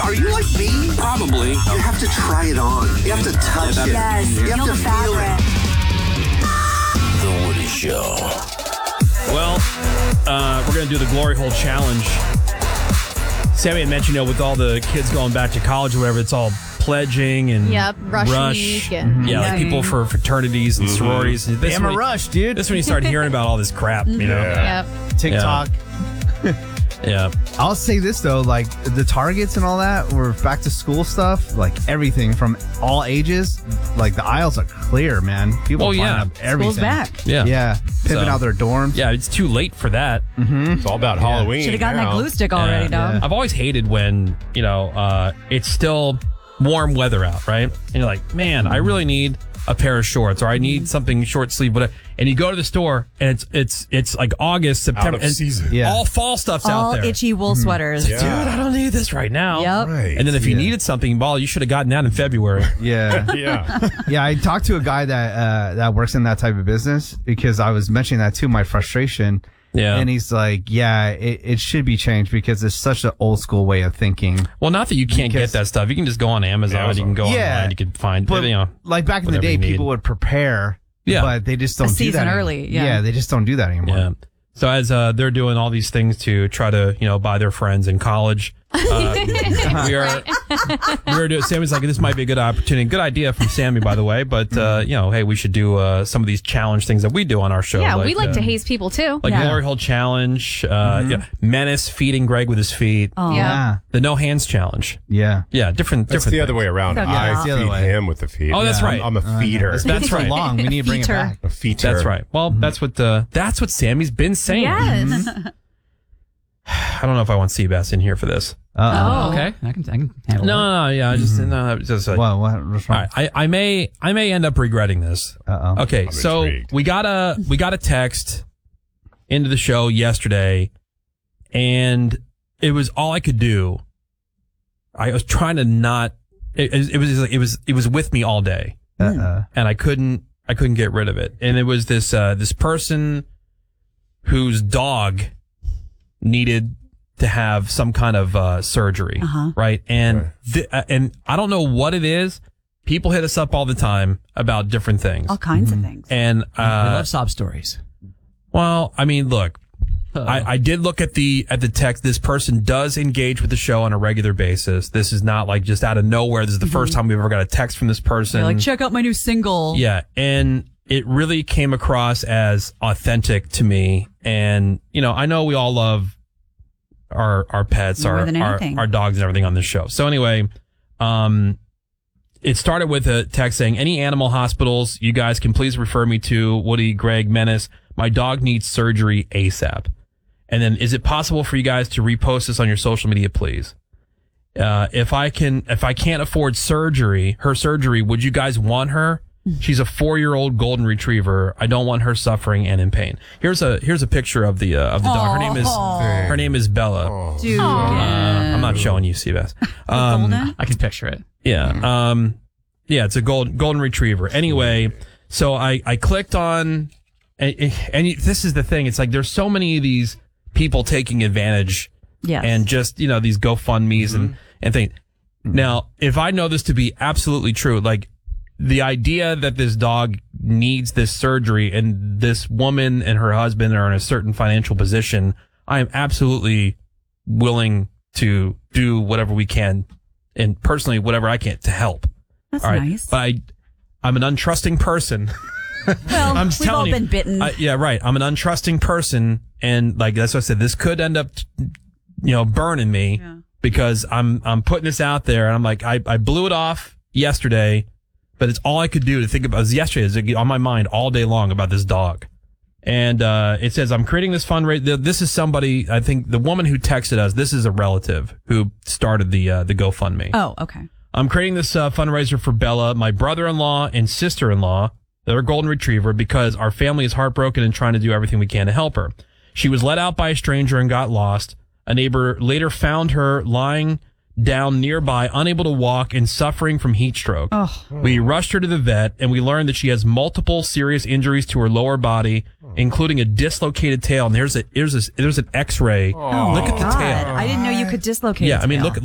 Are you like me? Probably. You have to try it on. You have to touch it. Yes, You have to feel it. The Woody Show. Well, we're going to do the Glory Hole Challenge. Sammy had mentioned, with all the kids going back to college or whatever, it's all pledging and rush week and like people for fraternities and sororities. And I'm a rush, dude. This is when you start hearing about all this crap, you know? Yep. TikTok. Yeah. I'll say this, though, like the Targets and all that were back to school stuff, like everything from all ages, like the aisles are clear, man. People are buying up everything. School's back. Yeah. Yeah. Pimping out their dorms. Yeah, it's too late for that. It's all about Halloween. Should have gotten that glue stick already, dog. I've always hated when, it's still warm weather out, right? And you're like, man, I really need a pair of shorts, or I need something short sleeve, whatever. And you go to the store, and it's like August, September, Out of season. Yeah. all fall stuff's out All there. itchy wool sweaters. Dude, I don't need this right now. Yep. Right. And then if you needed something, you should have gotten that in February. Yeah. Yeah. Yeah, I talked to a guy that works in that type of business because I was mentioning that too, my frustration. Yeah. And he's like, it should be changed because it's such an old school way of thinking. Well, not that you can't Because- get that stuff. You can just go on Amazon. You can go online. You can find, But like back in the whatever day, you need. people would prepare. Yeah. But they just don't do that. season anymore. early, yeah. They just don't do that anymore. Yeah. So as they're doing all these things to try to, buy their friends in college, we are doing. Sammy's like, this might be a good opportunity. Good idea from Sammy, by the way. But hey, we should do some of these challenge things that we do on our show. Yeah, we like to haze people too. like Glory Hole Challenge, Menace feeding Greg with his feet, Oh. Yeah. the No Hands Challenge. Yeah. Yeah, different. That's the other way around. Okay. I It's the other feed way. him with the feet. Oh, that's right. I'm a feeder. It's been so right. long. We need to bring it Feater. back. A feeder. That's right. Well, that's what Sammy's been saying. Yes. I don't know if I want Seabass in here for this. Uh-oh. Oh. Okay, I can handle No, yeah, I just no, just like, What's wrong? all right, I may end up regretting this. Uh-oh. Okay, I'm so intrigued. we got a text into the show yesterday, and it was all I could do. I was trying to not. It was with me all day, and I couldn't get rid of it. And it was this person whose dog needed to have some kind of surgery, right? And and I don't know what it is. People hit us up all the time about different things. All kinds of things. And we love sob stories. well, I mean, look, I did look at the text. This person does engage with the show on a regular basis. This is not like just out of nowhere. This is the first time we've ever got a text from this person. You're like, check out my new single. Yeah, and it really came across as authentic to me. And I know we all love our pets, More than anything. our dogs and everything on this show. So anyway, it started with a text saying, any animal hospitals you guys can please refer me to, Woody, Greg, Menace. My dog needs surgery ASAP. And then, is it possible for you guys to repost this on your social media, please? If I can't afford her surgery, would you guys want her? She's a 4-year-old golden retriever. I don't want her suffering and in pain. Here's a picture of the dog. Her name is Bella. Dude. I'm not showing you, Seabass. Golden? I can picture it. Yeah. Yeah, it's a golden retriever. Anyway, so I clicked on, and this is the thing. It's like there's so many of these people taking advantage, Yes. and just these GoFundMe's and things. Now, if I know this to be absolutely true, like the idea that this dog needs this surgery and this woman and her husband are in a certain financial position, I am absolutely willing to do whatever we can, and personally whatever I can to help. That's All right. nice. But I'm an untrusting person. Well, I'm just we've all telling you. been bitten. Yeah, right. I'm an untrusting person, and like that's what I said. This could end up, burning me because I'm putting this out there, and I'm like, I blew it off yesterday, but it's all I could do to think about. It was yesterday. It's on my mind all day long about this dog, and it says I'm creating this fundraiser. This is somebody. I think the woman who texted us. This is a relative who started the GoFundMe. Oh, okay. I'm creating this fundraiser for Bella, my brother-in-law and sister-in-law. They're golden retriever, because our family is heartbroken and trying to do everything we can to help her. She was let out by a stranger and got lost. A neighbor later found her lying down nearby, unable to walk and suffering from heat stroke. Oh. We rushed her to the vet, and we learned that she has multiple serious injuries to her lower body, including a dislocated tail. And there's an X-ray. Oh, Look at the God. tail. I didn't know you could dislocate Yeah, a I mean, tail.